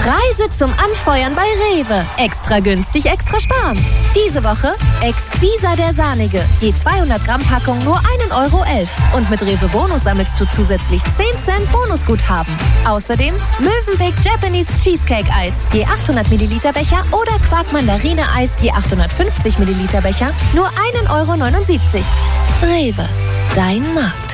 Preise zum Anfeuern bei Rewe. Extra günstig, extra sparen. Diese Woche Exquisa der Sahnige. Je 200 Gramm Packung nur 1,11 €. Und mit Rewe Bonus sammelst du zusätzlich 10 Cent Bonusguthaben. Außerdem Mövenpick Japanese Cheesecake Eis. Je 800 Milliliter Becher oder Quark Mandarine Eis je 850 Milliliter Becher nur 1,79 €. Rewe. Dein Markt.